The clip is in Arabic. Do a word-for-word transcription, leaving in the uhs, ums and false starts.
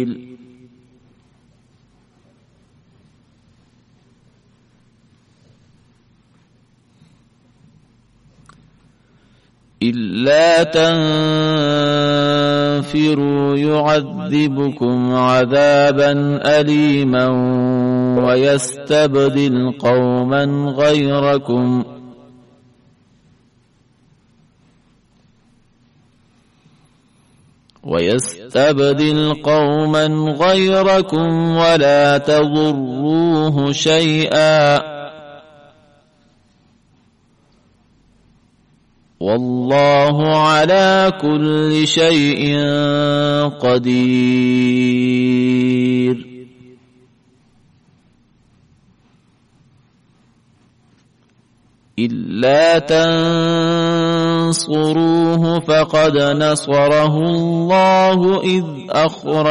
إلا تنفروا يعذبكم عذابا أليما ويستبدل قوما غيركم ويستبدل قوما غيركم ولا تضروه شيئا والله على كل شيء قدير. إلا تنصروه فقد نصره الله إذ أخرج